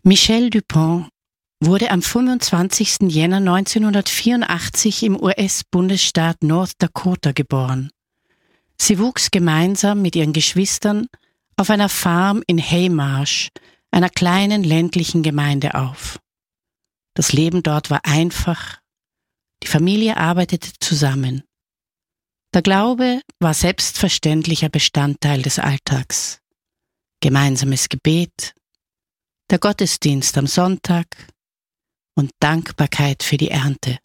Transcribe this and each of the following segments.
Michel Dupont wurde am 25. Jänner 1984 im US-Bundesstaat North Dakota geboren. Sie wuchs gemeinsam mit ihren Geschwistern auf einer Farm in Haymarsh, einer kleinen ländlichen Gemeinde, auf. Das Leben dort war einfach. Die Familie arbeitete zusammen. Der Glaube war selbstverständlicher Bestandteil des Alltags. Gemeinsames Gebet, der Gottesdienst am Sonntag und Dankbarkeit für die Ernte.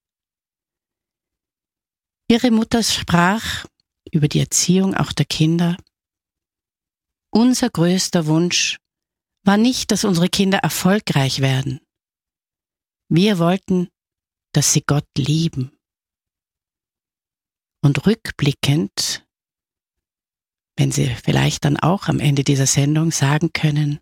Ihre Mutter sprach über die Erziehung auch der Kinder: Unser größter Wunsch war nicht, dass unsere Kinder erfolgreich werden. Wir wollten, dass sie Gott lieben. Und rückblickend, wenn Sie vielleicht dann auch am Ende dieser Sendung sagen können,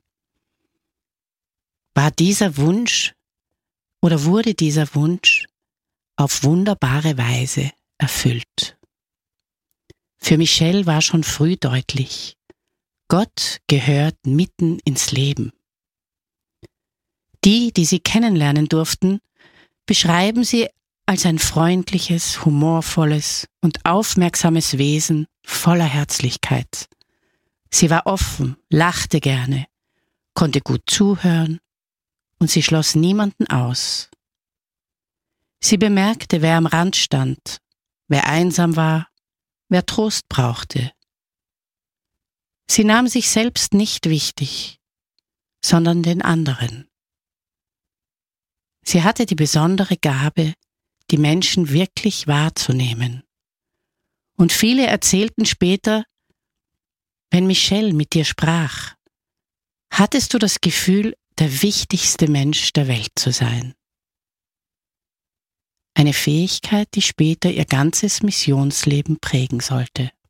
war dieser Wunsch oder wurde dieser Wunsch auf wunderbare Weise erfüllt. Für Michel war schon früh deutlich: Gott gehört mitten ins Leben. Die sie kennenlernen durften, beschreiben sie als ein freundliches, humorvolles und aufmerksames Wesen voller Herzlichkeit. Sie war offen, lachte gerne, konnte gut zuhören und sie schloss niemanden aus. Sie bemerkte, wer am Rand stand, wer einsam war, wer Trost brauchte. Sie nahm sich selbst nicht wichtig, sondern den anderen. Sie hatte die besondere Gabe, die Menschen wirklich wahrzunehmen. Und viele erzählten später, wenn Michel mit dir sprach, hattest du das Gefühl, der wichtigste Mensch der Welt zu sein. Eine Fähigkeit, die später ihr ganzes Missionsleben prägen sollte.